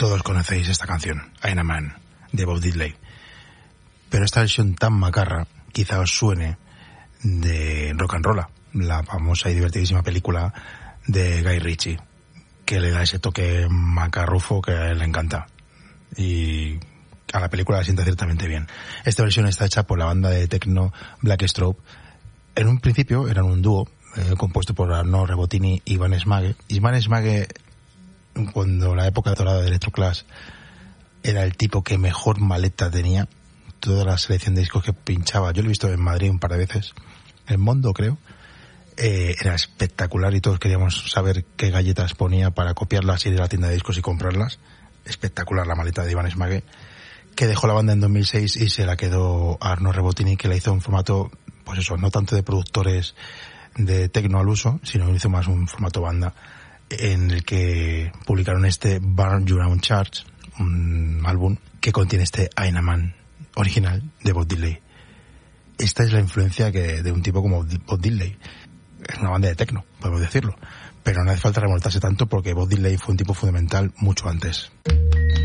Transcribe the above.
Todos conocéis esta canción, I'm a Man, de Bob Diddley. Pero esta versión tan macarra quizá os suene de Rock and Rolla, la famosa y divertidísima película de Guy Ritchie, que le da ese toque macarrufo que a él le encanta. Y a la película la sienta ciertamente bien. Esta versión está hecha por la banda de techno Black Strobe. En un principio eran un dúo compuesto por Arnaud Rebotini y Ivan Smage. Ivan Smage, cuando la época dorada de Electroclash, era el tipo que mejor maleta tenía. Toda la selección de discos que pinchaba, yo lo he visto en Madrid un par de veces, en Mondo creo, era espectacular y todos queríamos saber qué galletas ponía para copiarlas, ir a la tienda de discos y comprarlas. Espectacular la maleta de Ivan Smage, que dejó la banda en 2006 y se la quedó a Arnaud Rebotini, que la hizo en formato, pues eso, no tanto de productores de techno al uso, sino que hizo más un formato banda, en el que publicaron este Burn Your Own Church, un álbum que contiene este I'm a Man original de Bob Diddley. Esta es la influencia de un tipo como Bob Diddley. Es una banda de techno, podemos decirlo, pero no hace falta remontarse tanto porque Bob Diddley fue un tipo fundamental mucho antes.